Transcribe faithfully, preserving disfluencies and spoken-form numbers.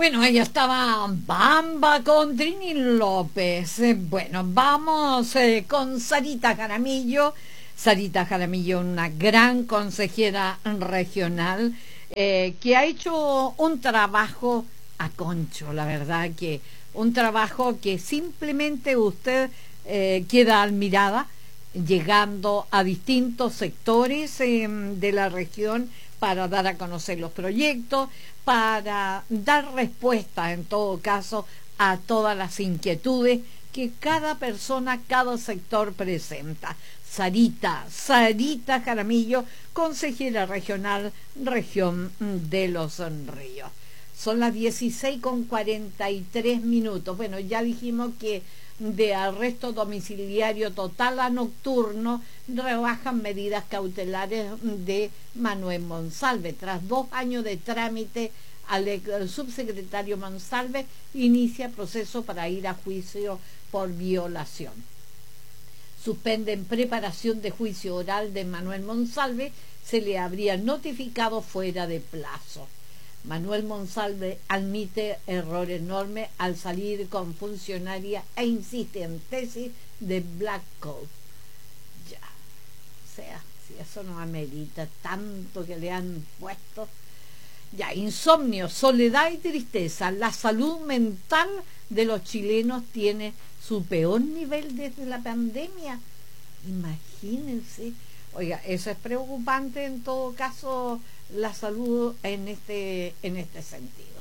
Bueno, ella estaba Bamba con Trini López. Eh, Bueno, vamos eh, con Sarita Jaramillo. Sarita Jaramillo, una gran consejera regional eh, que ha hecho un trabajo a concho, la verdad que un trabajo que simplemente usted eh, queda admirada, llegando a distintos sectores eh, de la región para dar a conocer los proyectos, para dar respuesta en todo caso a todas las inquietudes que cada persona, cada sector presenta. Sarita, Sarita Jaramillo, consejera regional, región de Los Ríos. Son las dieciséis con cuarenta y tres minutos. Bueno, ya dijimos que de arresto domiciliario total a nocturno rebajan medidas cautelares de Manuel Monsalve. Tras dos años de trámite, al el subsecretario Monsalve inicia proceso para ir a juicio por violación. Suspenden preparación de juicio oral de Manuel Monsalve, se le habría notificado fuera de plazo. Manuel Monsalve admite error enorme al salir con funcionaria e insiste en tesis de Black Code. Ya, o sea, si eso no amerita tanto que le han puesto. Ya, insomnio, soledad y tristeza. La salud mental de los chilenos tiene su peor nivel desde la pandemia. Imagínense. Oiga, eso es preocupante en todo caso, la salud en este, en este sentido.